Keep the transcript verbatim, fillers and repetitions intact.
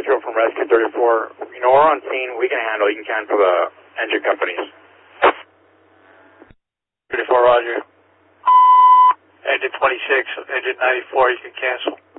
Electro from Rescue thirty-four. You know, we're on scene. We can handle. You can cancel the engine companies. thirty-four, roger. Engine twenty-six, engine ninety-four, you can cancel.